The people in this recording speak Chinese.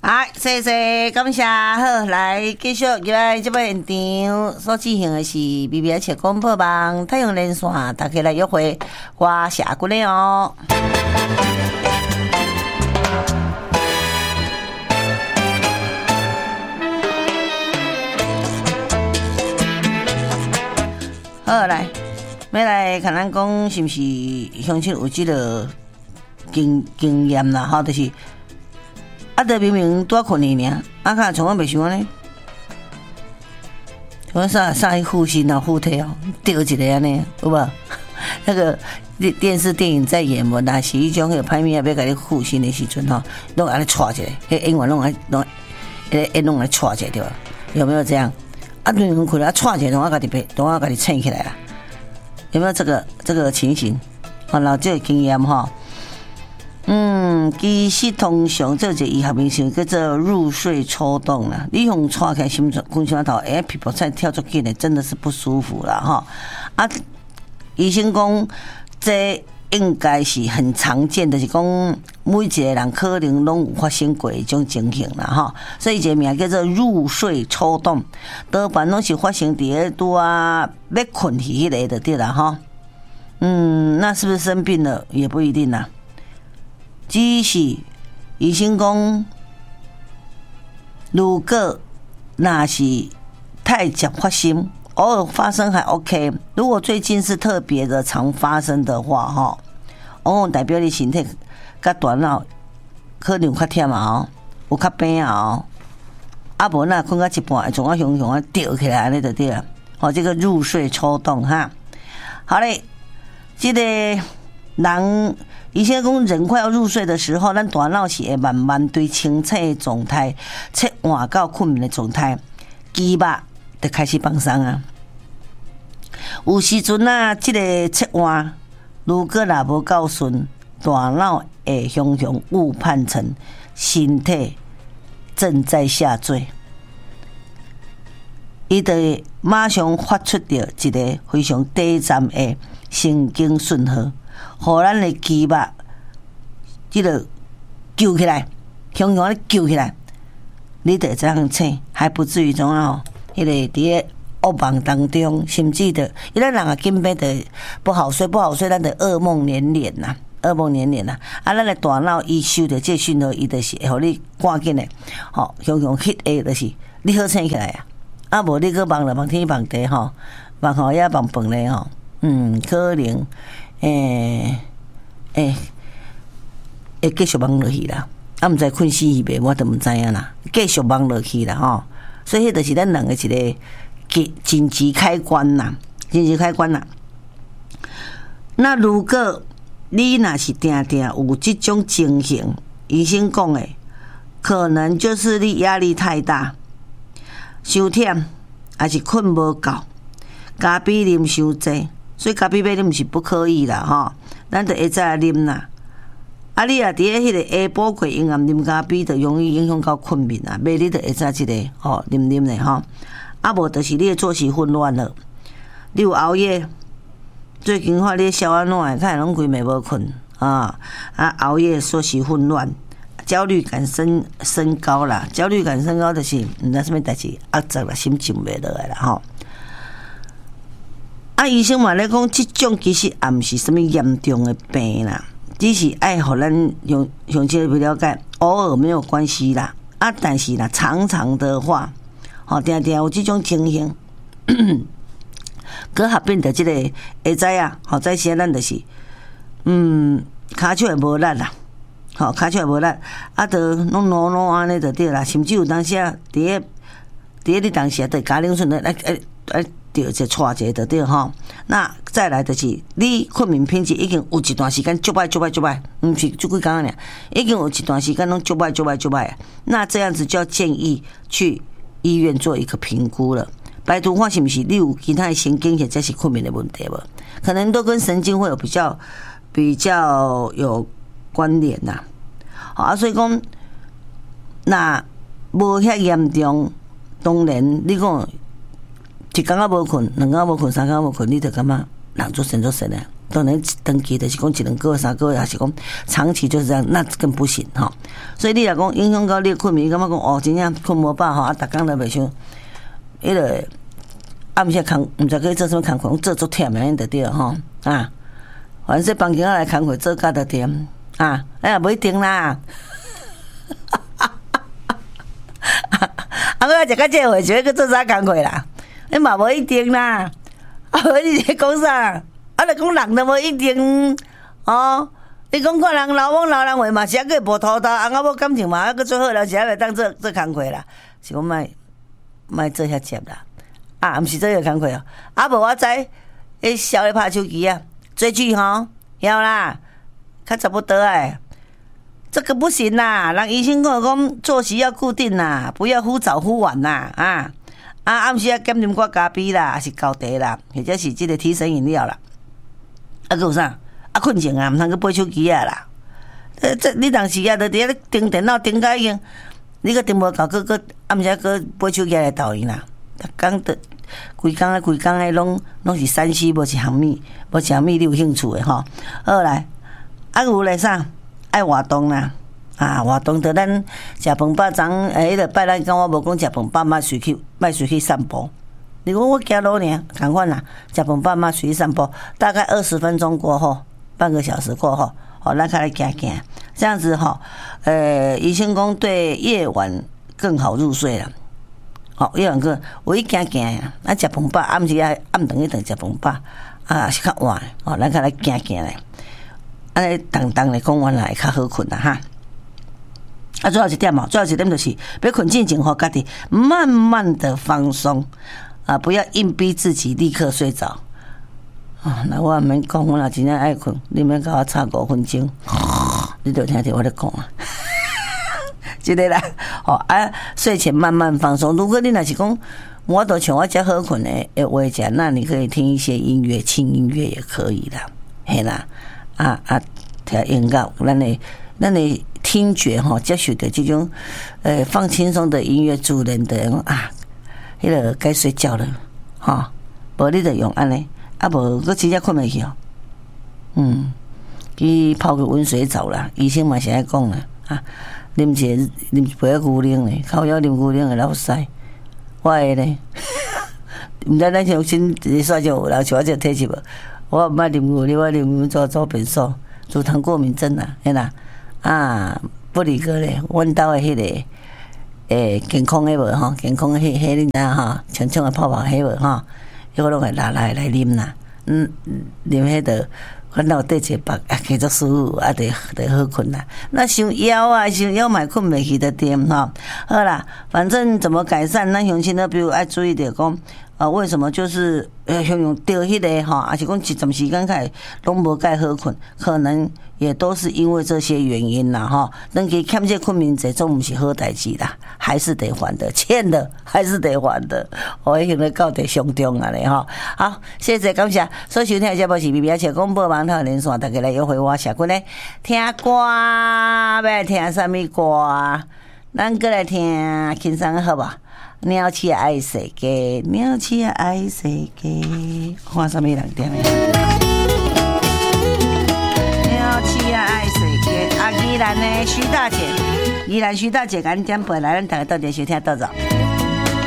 谢谢，感谢。好，来继续入来这边现场所进行的是 BBS 广播网太阳连线，大家来约会，我是阿姑嘞哦。好，来，要来看咱讲是不是乡亲有这个经验啦？吼，就是得明明多困你呢，看从来没想呢。我上一护心啊，护腿哦，丢一个安尼，有无？那个电视电影在演无？那是一种个歹物啊，要甲你护心的时阵吼，拢安尼带一个，迄演员拢来带一个对吧？有没有这样？明明困啊，带一个，拢家己撑起来了，有没有这个情形？老这个经验哈。其实通常这个医学名称叫做入睡抽动啦。你用抓开心肝心头，皮肤菜跳出去呢，真的是不舒服啦哈。医生讲，这应该是很常见的，就是讲每一个人可能拢有发生过一种情形啦哈。所以这名叫做入睡抽动，多半拢是发生伫拄啊要困去迄个就对啦哈。那是不是生病了也不一定啦。只是医生讲，如果那是太常发生，偶尔发生还 OK。如果最近是特别的常发生的话，往往代表你身体甲大脑可能有较忝啊，有较病啊，无那困到一半，总熊熊掉起来，安尼就对了。这个入睡抽动哈。好嘞，这个人。医生讲，人快要入睡的时候，咱大脑是会慢慢对清醒的状态切换到困眠的状态，肌肉就开始放松啊。有时阵啊，这个切换如果若无够顺，大脑会常常误判成身体正在下坠，伊就会马上发出着一个非常短暂的神经讯号。互咱的肌肉，这个揪起来，雄雄的揪起来，你得这样醒，还不至于种迄个伫噩梦当中，甚至的，伊咱人啊，根本的不好睡，咱的噩梦连连呐，咱的大脑伊收到这讯号，伊就是会互你赶紧的，雄雄翕的，就是你好醒起来啊，无你去梦了，梦天梦地梦也梦饭咧可能。会继续忙落去啦，毋知困死伊袂，我都毋知影啦。继续忙落去啦所以迄就是咱人的一个紧急开关啦，那如果你若是定定有这种情形，医生讲的，可能就是你压力太大，伤忝，还是困无够，咖啡啉伤济。所以咖啡杯啉是不可以啦咱就会再啉啦。你伫迄个下晡过阴暗啉咖啡，就容易影响到困眠啊。袂你就会再一个啉咧无就是你的作息混乱了，你有熬夜，最近看你消安怎的，看拢规暝无困熬夜作息混乱，焦虑感升高啦。焦虑感升高就是毋知什么代志压着啦，心情袂落来啦医生嘛咧讲，这种其实也毋是什么严重的病啦，只是爱互咱用这个了解，偶尔没有关系啦。但是啦，常的话，定有这种情形，佮合并的这个会知啊，在时咱就是，骹手会无力啦，骹手会无力，就拢挪安尼就对啦，甚至有当时啊，伫你当时啊，对家庭顺的就这错一个就对那再来就是你困眠品质已经有一段时间足歹，不是这几天尔，已经有一段时间拢足歹。那这样子就要建议去医院做一个评估了，白图看是不是你有其他的神经或者是困眠的问题无？可能都跟神经会有比较有关联呐。所以讲那无遐严重，当然你讲。一天无困，2天无困，3天无困，你就感觉人做神的， 当然长期就是讲1、2个月、3个月，还是讲长期就是这样，那更不行哈。所以你若讲影响到你困眠，感觉讲哦，真正困无饱吼，啊，逐工都袂想，迄个暗时工，毋知去做什么工课，做足忝安尼就对吼啊。反正房间仔来工课做甲就忝啊，哎呀，不一定啦。啊，我食到这会就要去做啥工课啦？你嘛无一定啦。啊，你在讲啥？啊，你讲人都无一定哦。你讲看人老翁老人话嘛，是啊，个无头头，翁仔某感情嘛，啊，个做好了是啊，袂当做工课啦。是讲莫做遐接啦。啊，毋是做遐工课哦。啊，无我知，迄宵夜拍手机啊，追剧吼，晓啦，较差不多诶。这个不行啦，人医生跟我讲作息要固定啦，不要忽早忽晚啦，啊暗时啊减啉寡咖啡啦，还是高茶啦，或者是这个提神饮料啦。啊，还有啥？啊，困前啊，毋通去买手机啊啦。这你当时啊，就伫咧盯电脑盯到已经，你个盯无够，个暗时个买手机来斗伊啦。逐工的规工诶，拢是3C，无一项物，无一项物你有兴趣诶吼。好来，啊有来啥？爱活动啦，啊，活动着咱食饭饱昨迄个拜咱讲我无讲食饭饱，莫随去散步。你讲我走路尔，同款啦，食饭饱莫随去散步，大概20分钟过后，半个小时过后，咱开来行行，这样子医生讲对夜晚更好入睡了。夜晚个我一行行啊，食饭饱，暗时啊暗顿一顿食饭饱，啊是较晚，咱开来行行咧。安尼当来讲完来较好困啦哈。啊，最后一点就是要困之前，互家己慢慢的放松啊，不要硬逼自己立刻睡着啊。那我免讲，我若真正爱困，你免甲我差5分钟，你就听着我咧讲啊。真的啦，睡前慢慢放松。如果你若是讲，我都像我遮好困的话讲，那你可以听一些音乐，轻音乐也可以啦，嘿啦。听音乐，咱的听觉接受的这种放轻松的音乐，自然的啊，迄个该睡觉了无你就用安尼，啊无佫真正困袂去哦。去泡个温水澡啦，医生嘛是爱讲啦啊，啉一杯牛奶咧，靠腰啉牛奶会老屎，我会咧，毋知咱像新煞就有人像我这体质无。我毋捌啉牛奶，我啉做便所，乳糖过敏症啦，嘿啦，不离个咧，阮兜的迄个健康的无吼，健康的迄你知吼，像的泡泡迄无吼，迄个拢会拿来啉啦，啉迄个，阮兜缀一个白，继续舒服，就好困啦。那想腰嘛困袂去就对吼。好啦，反正怎么改善，咱乡亲呢，比如爱注意点讲。为什么就是像用钓迄个哈，而且讲一段时间开拢无介好困，可能也都是因为这些原因啦哈。能给欠这困眠者，总不是好代志啦，还是得还的，欠的还是得还的。我现在到底上中啊嘞哈。好，谢谢感谢，所收听的节目是 BBS 广播网台连线，大家来约会我下君咧听歌，要听什么歌？咱过来听轻松好吧？鸟鼠爱世界，鸟鼠爱世界，看什么人点的？鸟鼠爱世界，宜兰的徐大姐，宜兰徐大姐，赶紧点播来，咱大家到底收听到着。